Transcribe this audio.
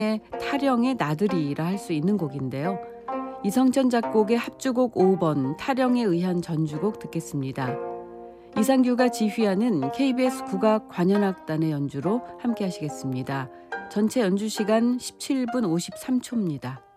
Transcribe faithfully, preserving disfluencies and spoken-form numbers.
타령의 나들이라 할 수 있는 곡인데요. 이성천 작곡의 합주곡 오 번 타령에 의한 전주곡 듣겠습니다. 이상규가 지휘하는 케이비에스 국악 관현악단의 연주로 함께 하시겠습니다. 전체 연주 시간 십칠 분 오십삼 초입니다.